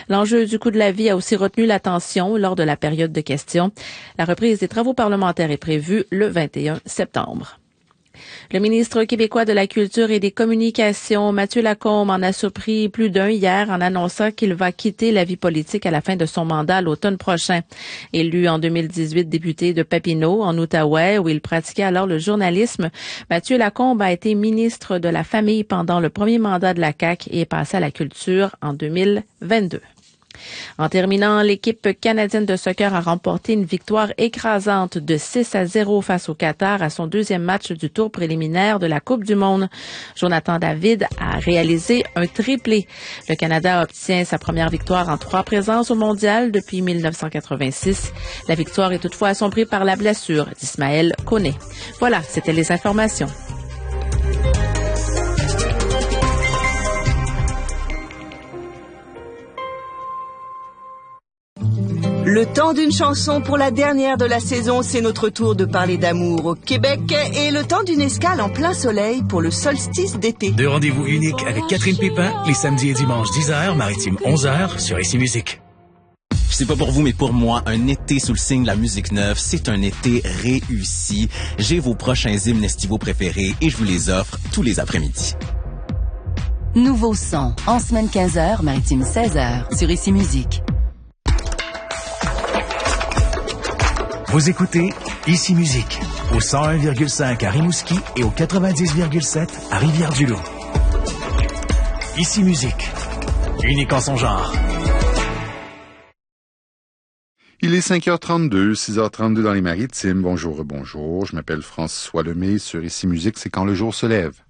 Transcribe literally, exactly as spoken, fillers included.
L'enjeu du coût de la vie a aussi retenu l'attention lors de la période de questions. La reprise des travaux parlementaires est prévue le vingt et un septembre. Le ministre québécois de la Culture et des Communications, Mathieu Lacombe, en a surpris plus d'un hier en annonçant qu'il va quitter la vie politique à la fin de son mandat l'automne prochain. Élu en deux mille dix-huit député de Papineau, en Outaouais, où il pratiquait alors le journalisme, Mathieu Lacombe a été ministre de la Famille pendant le premier mandat de la C A Q et est passé à la Culture en deux mille vingt-deux. En terminant, l'équipe canadienne de soccer a remporté une victoire écrasante de six à zéro face au Qatar à son deuxième match du tour préliminaire de la Coupe du Monde. Jonathan David a réalisé un triplé. Le Canada obtient sa première victoire en trois présences au Mondial depuis mille neuf cent quatre-vingt-six. La victoire est toutefois assombrie par la blessure d'Ismaël Koné. Voilà, c'était les informations. Le temps d'une chanson pour la dernière de la saison, c'est notre tour de parler d'amour au Québec et le temps d'une escale en plein soleil pour le solstice d'été. Deux rendez-vous uniques avec Catherine Pépin, les samedis et dimanches dix heures, maritime onze heures sur Ici Musique. Je sais pas pour vous, mais pour moi, un été sous le signe de la musique neuve, c'est un été réussi. J'ai vos prochains hymnes estivaux préférés et je vous les offre tous les après-midi. Nouveau son, en semaine quinze heures, maritime seize heures sur Ici Musique. Vous écoutez Ici Musique, au cent un virgule cinq à Rimouski et au quatre-vingt-dix virgule sept à Rivière-du-Loup. Ici Musique, unique en son genre. Il est cinq heures trente-deux, six heures trente-deux dans les Maritimes. Bonjour, bonjour. Je m'appelle François Lemay. Sur Ici Musique, c'est quand le jour se lève.